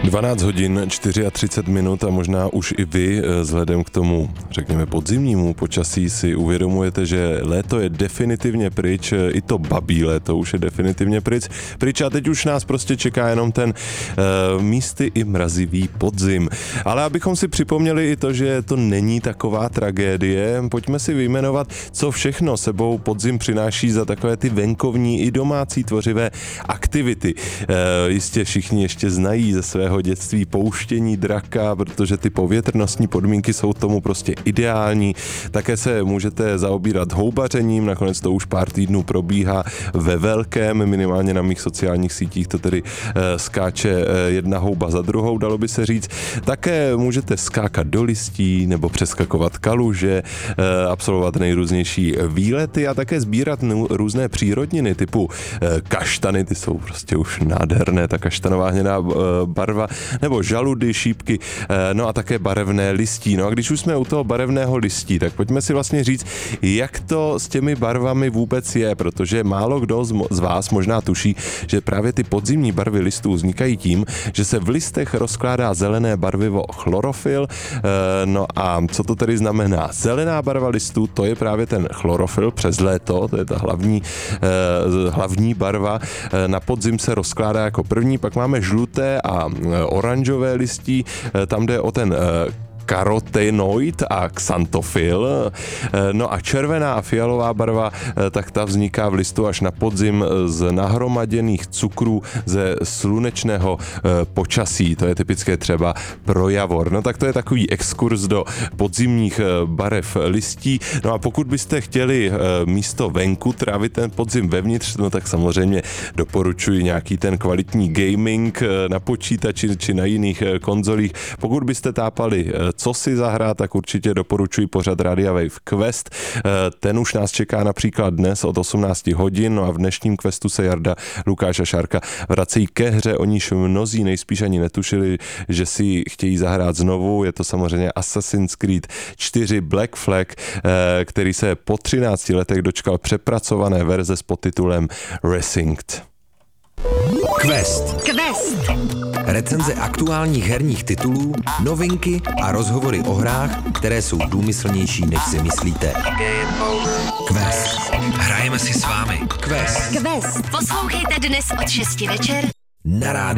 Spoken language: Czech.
12 hodin 34 minut a možná už i vy vzhledem k tomu, řekněme, podzimnímu počasí si uvědomujete, že léto je definitivně pryč, i to babí léto už je definitivně pryč a teď už nás prostě čeká jenom ten místy i mrazivý podzim. Ale abychom si připomněli i to, že to není taková tragédie, pojďme si vyjmenovat, co všechno sebou podzim přináší za takové ty venkovní i domácí tvořivé aktivity. Jistě všichni ještě znají ze svého dětství pouštění draka, protože ty povětrnostní podmínky jsou tomu prostě ideální. Také se můžete zaobírat houbařením, nakonec to už pár týdnů probíhá ve velkém, minimálně na mých sociálních sítích to tedy skáče jedna houba za druhou, dalo by se říct. Také můžete skákat do listí nebo přeskakovat kaluže, absolvovat nejrůznější výlety a také sbírat různé přírodniny typu kaštany, ty jsou prostě už nádherné, ta kaštanová hnědá barva, nebo žaludy, šípky, no a také barevné listí. No a když už jsme u toho barevného listí, tak pojďme si vlastně říct, jak to s těmi barvami vůbec je, protože málo kdo z vás možná tuší, že právě ty podzimní barvy listů vznikají tím, že se v listech rozkládá zelené barvivo chlorofyl. No a co to tedy znamená? Zelená barva listů, to je právě ten chlorofyl přes léto, to je ta hlavní barva. Na podzim se rozkládá jako první, pak máme žluté a oranžové listí, tam jde o ten karotenoid a xantofyl. No a červená a fialová barva, tak ta vzniká v listu až na podzim z nahromaděných cukrů ze slunečného počasí. To je typické třeba pro javor. No tak to je takový exkurs do podzimních barev listí. No a pokud byste chtěli místo venku trávit ten podzim vevnitř, no tak samozřejmě doporučuji nějaký ten kvalitní gaming na počítači či na jiných konzolích. Pokud byste tápali co si zahrát, tak určitě doporučuji pořad Radia Wave Quest. Ten už nás čeká například dnes od 18 hodin, no a v dnešním Questu se Jarda, Lukáš a Šárka vracejí ke hře, o níž mnozí nejspíš ani netušili, že si chtějí zahrát znovu. Je to samozřejmě Assassin's Creed 4 Black Flag, který se po 13 letech dočkal přepracované verze s podtitulem Resynced. Quest. Recenze aktuálních herních titulů, novinky a rozhovory o hrách, které jsou důmyslnější, než si myslíte. Quest. Hrajeme si s vámi. Quest. Poslouchejte dnes od 6 večer Na rádiu.